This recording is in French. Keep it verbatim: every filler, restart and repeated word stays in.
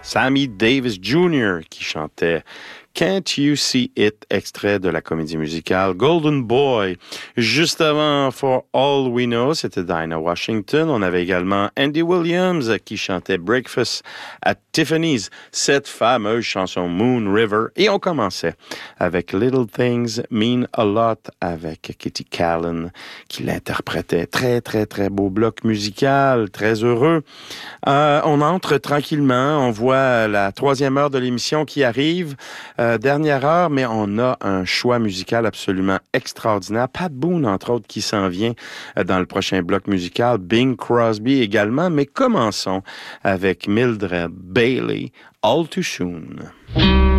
Sammy Davis junior qui chantait Can't You See It, extrait de la comédie musicale Golden Boy. Juste avant For All We Know, c'était Dinah Washington. On avait également Andy Williams qui chantait Breakfast at Tiffany's, cette fameuse chanson Moon River. Et on commençait avec Little Things Mean a Lot avec Kitty Callan qui l'interprétait. Très, très, très beau bloc musical, très heureux. Euh, on entre tranquillement, on voit la troisième heure de l'émission qui arrive. Euh, dernière heure, mais on a un choix musical absolument extraordinaire. Pat Boone, entre autres, qui s'en vient dans le prochain bloc musical. Bing Crosby également. Mais commençons avec Mildred Bailey, All Too Soon.